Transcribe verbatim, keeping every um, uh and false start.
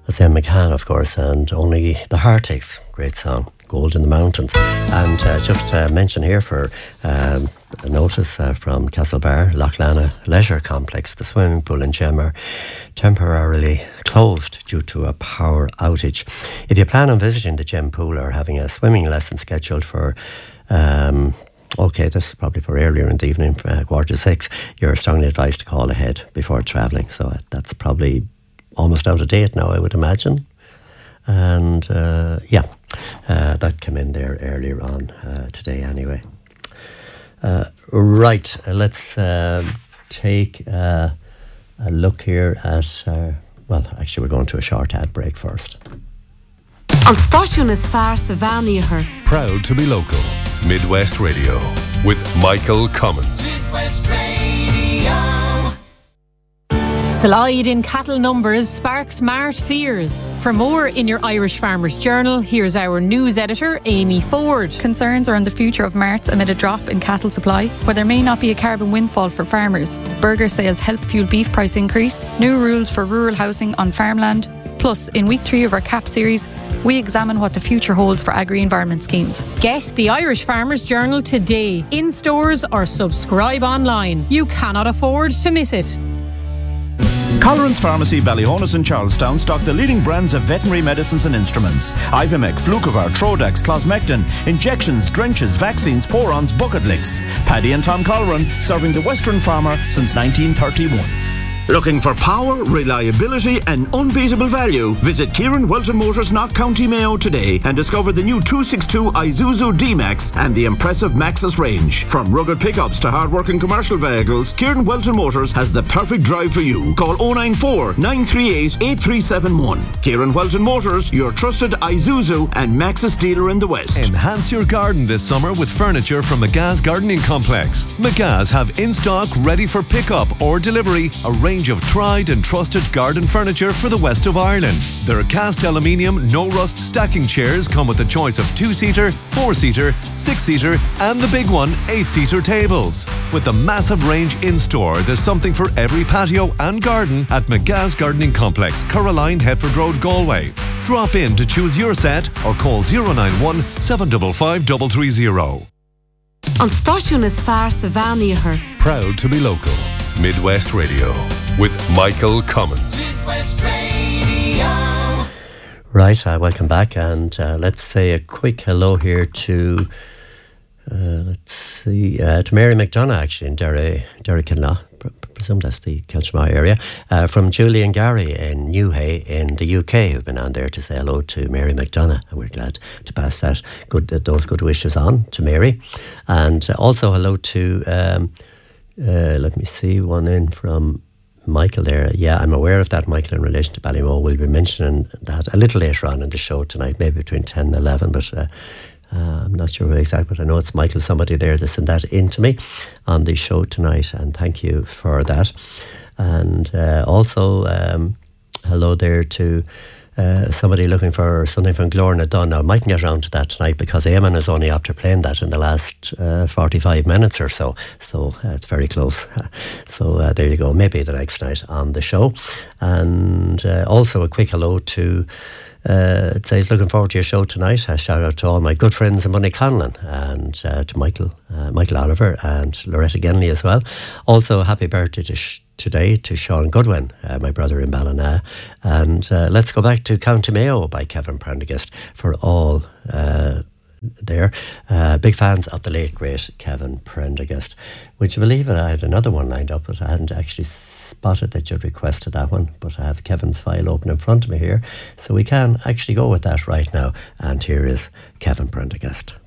Sam McCann, of course, and Only the Heart Takes. Great song, Gold in the Mountains. And uh, just uh, mention here for um, a notice uh, from Castlebar, Loughlana Leisure Complex, the swimming pool in Gem are temporarily closed due to a power outage. If you plan on visiting the Gem pool or having a swimming lesson scheduled for um, OK, this is probably for earlier in the evening, uh, quarter to six, you're strongly advised to call ahead before travelling. So uh, that's probably almost out of date now, I would imagine. And uh, yeah, uh, that came in there earlier on uh, today anyway. Uh, right, uh, let's uh, take uh, a look here at, uh, well, actually we're going to a short ad break first. An stáisiún is fearr sa bheánaíochar. Proud to be local. Midwest Radio with Michael Cummins. Midwest Radio. Slide in cattle numbers sparks mart fears. For more in your Irish Farmers Journal, here's our news editor, Amy Ford. Concerns around the future of marts amid a drop in cattle supply, where there may not be a carbon windfall for farmers. Burger sales help fuel beef price increase, new rules for rural housing on farmland. Plus, in week three of our C A P series, we examine what the future holds for agri-environment schemes. Get the Irish Farmers Journal today, in stores or subscribe online. You cannot afford to miss it. Colleran's Pharmacy, Ballyhonus and Charlestown stock the leading brands of veterinary medicines and instruments. Ivimec, Flucovar, Trodax, Closmectin, injections, drenches, vaccines, porons, bucket licks. Paddy and Tom Colleran, serving the Western farmer since nineteen thirty-one. Looking for power, reliability and unbeatable value? Visit Kieran Welton Motors, Knock County Mayo today and discover the new two sixty-two Isuzu D-Max and the impressive Maxus range. From rugged pickups to hard-working commercial vehicles, Kieran Welton Motors has the perfect drive for you. Call oh nine four, nine three eight, eight three seven one. Kieran Welton Motors, your trusted Isuzu and Maxus dealer in the West. Enhance your garden this summer with furniture from McGa's Gardening Complex. McGa's have in stock, ready for pickup or delivery, a range of tried and trusted garden furniture for the west of Ireland. Their cast aluminium, no rust stacking chairs come with a choice of two-seater, four-seater, six-seater and the big one, eight-seater tables. With the massive range in store, there's something for every patio and garden at McGa's Gardening Complex, Caroline, Headford Road, Galway. Drop in to choose your set or call oh nine one, seven five five, three three zero. An stáisiún is fearr sa bheánaíochar. Proud to be local. Midwest Radio with Michael Cummins. Midwest Radio. Right, uh, welcome back, and uh, let's say a quick hello here to uh, let's see uh, to Mary McDonough, actually in Derry, Derry Kinlaw. I presume that's the Kelchmar area, uh, from Julie and Gary in Newhay in the U K, who've been on there to say hello to Mary McDonough, and we're glad to pass that good uh, those good wishes on to Mary. And uh, also hello to um, uh, let me see one in from Michael there. Yeah, I'm aware of that, Michael, in relation to Ballymo. We'll be mentioning that a little later on in the show tonight, maybe between ten and eleven, but uh, Uh, I'm not sure exactly, but I know it's Michael, somebody there that sent that in to me on the show tonight, and thank you for that. And uh, also, um, hello there to uh, somebody looking for something from Glorna Dunn. Now, I mightn't get around to that tonight because Eamon is only after playing that in the last uh, forty-five minutes or so, so uh, it's very close. So uh, there you go, maybe the next night on the show. And uh, also a quick hello to Uh, it says, looking forward to your show tonight. A shout out to all my good friends in Moneyconlin, and uh, to Michael uh, Michael Oliver and Loretta Genley as well. Also, happy birthday to sh- today to Sean Goodwin, uh, my brother in Ballina. And uh, let's go back to County Mayo by Kevin Prendergast for all uh, there. Uh, big fans of the late, great Kevin Prendergast. Would you believe it? I had another one lined up, but I hadn't actually spotted that you'd requested that one, but I have Kevin's file open in front of me here, so we can actually go with that right now. And here is Kevin Prendergast.